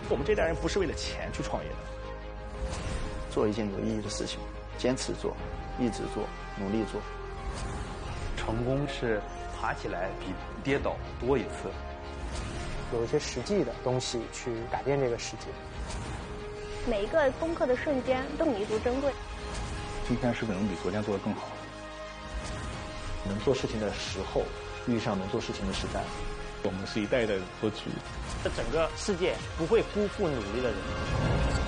我们这代人不是为了钱去创业的， 做一件有意义的事情，坚持做，一直做，努力做。 成功是爬起来比跌倒多一次。 有一些实际的东西去改变这个世界。 每一个攻克的瞬间都弥足珍贵。 今天是不是能比昨天做得更好？ 能做事情的时候遇上能做事情的时代。 我们是一代一代的夺取。 这整个世界不会辜负努力的人。